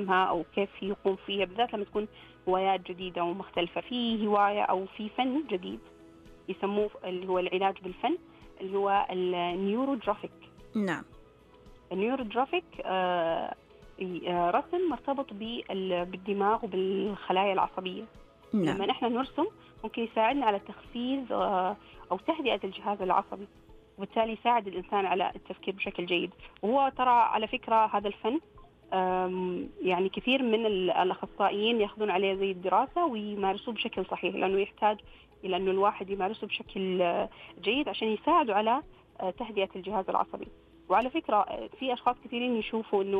يتعلمها أو كيف يقوم فيها، بالذات لما تكون هوايات جديدة ومختلفة. في هواية أو في فن جديد يسموه اللي هو العلاج بالفن، اللي هو النيوروجرافيك. نعم. النيوروجرافيك رسم مرتبط بالدماغ وبالخلايا العصبية. نعم. لما نحن نرسم ممكن يساعدنا على تخفيض أو تهدئة الجهاز العصبي، وبالتالي يساعد الإنسان على التفكير بشكل جيد. وهو ترى على فكرة هذا الفن يعني كثير من الأخصائيين يأخذون عليه زي الدراسة ويمارسوه بشكل صحيح، لأنه يحتاج إلى أنه الواحد يمارسه بشكل جيد عشان يساعده على تهدئة الجهاز العصبي. وعلى فكرة في أشخاص كثيرين يشوفوا أنه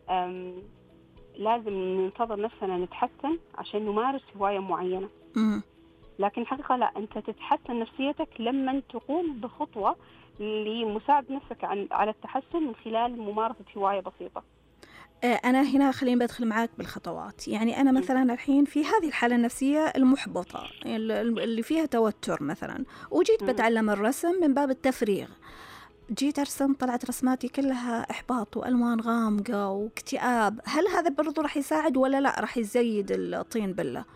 لازم ننتظر نفسنا نتحسن عشان نمارس هواية معينة، لكن الحقيقة لا، أنت تتحسن نفسيتك لما تقوم بخطوة لمساعدة نفسك على التحسن من خلال ممارسة هواية بسيطة. أنا هنا خليني بدخل معاك بالخطوات. يعني أنا مثلا الحين في هذه الحالة النفسية المحبطة اللي فيها توتر مثلا، وجيت بتعلم الرسم من باب التفريغ، جيت أرسم طلعت رسماتي كلها إحباط وألوان غامقة واكتئاب، هل هذا برضو رح يساعد ولا لا رح يزيد الطين بلة؟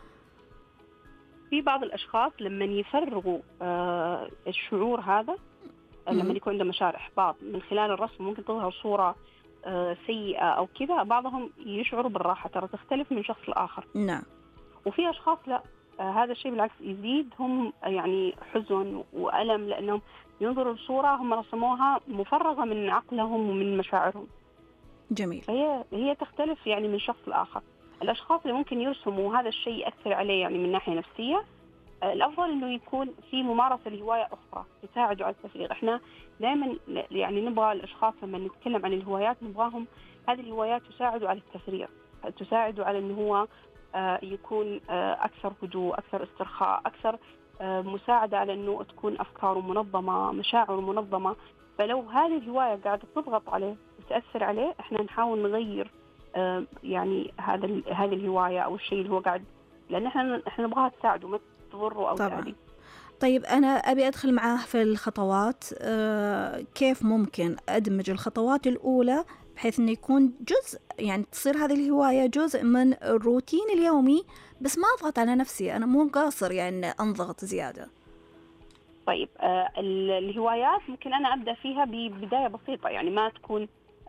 في بعض الأشخاص لما يفرغوا الشعور هذا، لما يكون عندهم مشاعر إحباط من خلال الرسم، ممكن تظهر صورة سيئة أو كذا، بعضهم يشعروا بالراحة، ترى تختلف من شخص لآخر. نعم. وفي أشخاص لا، هذا الشيء بالعكس يزيدهم يعني حزن وألم، لأنهم ينظروا لصورة هم رسموها مفرغة من عقلهم ومن مشاعرهم. جميل. هي تختلف يعني من شخص لآخر. الأشخاص اللي ممكن يرسموا هذا الشيء يأثر عليه يعني من ناحية نفسية، الأفضل إنه يكون في ممارسة لهواية أخرى تساعده على التفريغ. إحنا دائما يعني نبغى الأشخاص لما نتكلم عن الهوايات نبغاهم هذه الهوايات تساعده على التفريغ، تساعده على إنه هو يكون أكثر هدوء، أكثر استرخاء، أكثر مساعدة على إنه تكون أفكاره منظمة، مشاعره منظمة. فلو هذه الهواية قاعدة تضغط عليه وتأثر عليه، إحنا نحاول نغير يعني هذه الهواية أو الشيء اللي هو قاعد، لأن إحنا نبغاها تساعده ما تضره أو تأذي. طيب أنا أبي أدخل معاه في الخطوات. كيف ممكن أدمج الخطوات الأولى بحيث أنه يكون جزء، يعني تصير هذه الهواية جزء من الروتين اليومي، بس ما أضغط على نفسي، أنا مو قاصر يعني أنضغط زيادة. طيب الهوايات ممكن أنا أبدأ فيها ببداية بسيطة، يعني ما تكون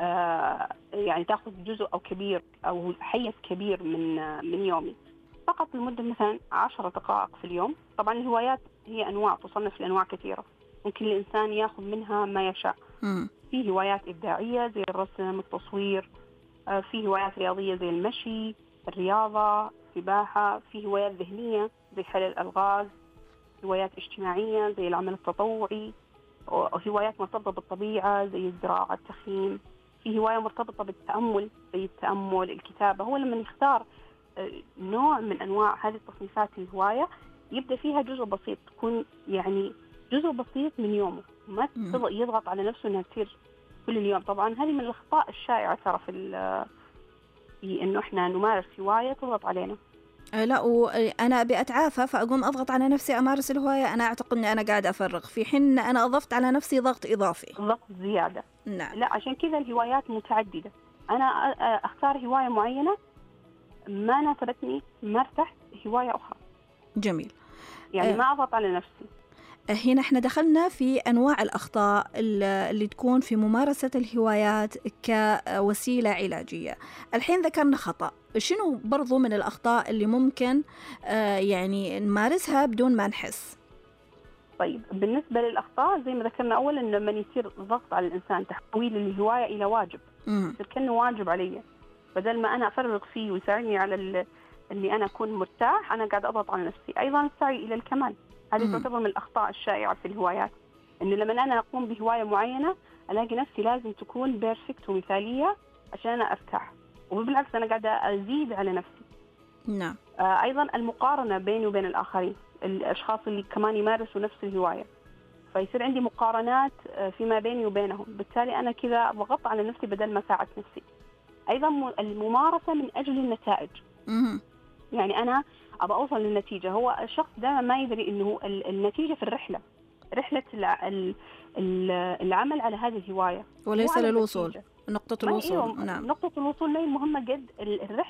يعني تأخذ جزء أو كبير أو حيز كبير من يومي، فقط لمدة مثلا 10 دقائق في اليوم. طبعا الهوايات هي أنواع، تصنف لأنواع كثيرة، ممكن الإنسان يأخذ منها ما يشاء. في هوايات إبداعية زي الرسم، التصوير، في هوايات رياضية زي المشي، الرياضة، السباحة، في هوايات ذهنية زي حل الألغاز، هوايات اجتماعية زي العمل التطوعي، وهوايات مرتبطة بالطبيعة زي الزراعة، التخييم، في هواية مرتبطة بالتأمل زي التأمل، الكتابة. هو لما يختار نوع من أنواع هذه التصنيفات الهواية يبدأ فيها جزء بسيط، تكون يعني جزء بسيط من يومه، ما يضغط على نفسه أنها تصير كل اليوم. طبعا هذه من الأخطاء الشائعة ترى في إنه إحنا نمارس هواية تضغط علينا. لا، وأنا أبي أتعافى فأقوم أضغط على نفسي أمارس الهواية، أنا أعتقد أني أنا قاعد أفرغ، في حين أنا أضفت على نفسي ضغط إضافي، ضغط زيادة. نعم. لا، عشان كذا الهوايات متعددة. أنا أختار هواية معينة، ما ناسبتني، ما ارتحت، هواية أخرى. جميل. يعني ما أضغط على نفسي. هنا احنا دخلنا في أنواع الأخطاء اللي تكون في ممارسة الهوايات كوسيلة علاجية. الحين ذكرنا خطأ، شنو برضو من الأخطاء اللي ممكن يعني نمارسها بدون ما نحس؟ طيب بالنسبة للأخطاء زي ما ذكرنا أولا، إن لما يصير ضغط على الإنسان تحويل الهواية إلى واجب، يصير كأنه واجب علي، بدل ما أنا أفرغ فيه ويساعدني على إني أنا أكون مرتاح، أنا قاعد أضغط على نفسي. أيضا السعي إلى الكمال، هذه تعتبر من الأخطاء الشائعة في الهوايات، إنه لما أنا أقوم بهواية معينة ألاقي نفسي لازم تكون بيرفكت ومثالية عشان أنا أرتاح، وبالعكس أنا قاعدة أزيد على نفسي. نعم. أيضا المقارنة بيني وبين الآخرين، الأشخاص اللي كمان يمارسوا نفس الهواية، فيصير عندي مقارنات فيما بيني وبينهم، بالتالي أنا كذا ضغطت على نفسي بدل ما ساعدت نفسي. أيضا الممارسة من أجل النتائج، يعني أنا أبغى أوصل للنتيجة. هو الشخص دائما ما يدري إنه النتيجة في رحلة العمل على هذه الهواية وليس للوصول، نقطة الوصول. نعم، نقطة الوصول هي مهمة جدا. الرحلة